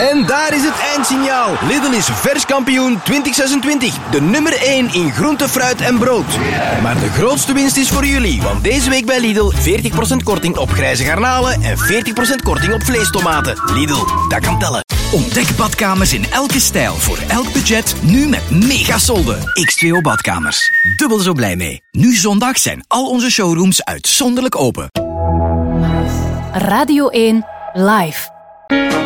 En daar is het eindsignaal. Lidl is vers kampioen 2026. De nummer 1 in groente, fruit en brood. Maar de grootste winst is voor jullie. Want deze week bij Lidl 40% korting op grijze garnalen en 40% korting op vleestomaten. Lidl, dat kan tellen. Ontdek badkamers in elke stijl voor elk budget. Nu met mega solden. X2O Badkamers. Dubbel zo blij mee. Nu zondag zijn al onze showrooms uitzonderlijk open. Radio 1 Live.